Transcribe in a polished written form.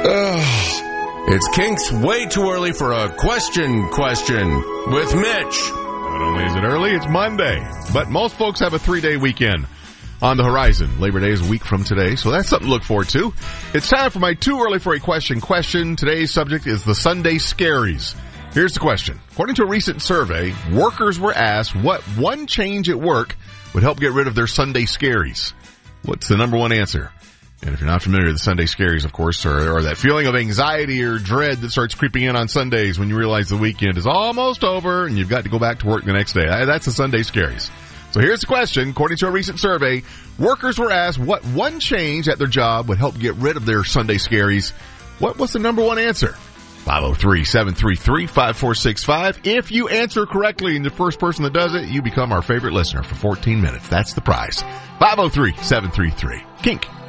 It's Kink's way too early for a question with Mitch. Not only is it early, it's Monday. But most folks have a 3-day weekend on the horizon. Labor Day is a week from today, so that's something to look forward to. It's time for my too early for a question. Today's subject is the Sunday Scaries. Here's the question. According to a recent survey, workers were asked what one change at work would help get rid of their Sunday Scaries. What's the number one answer? And if you're not familiar with the Sunday Scaries, of course, or that feeling of anxiety or dread that starts creeping in on Sundays when you realize the weekend is almost over and you've got to go back to work the next day. That's the Sunday Scaries. So here's the question. According to a recent survey, workers were asked what one change at their job would help get rid of their Sunday Scaries. What was the number one answer? 503-733-5465. If you answer correctly and the first person that does it, you become our favorite listener for 14 minutes. That's the prize. 503-733-KINK.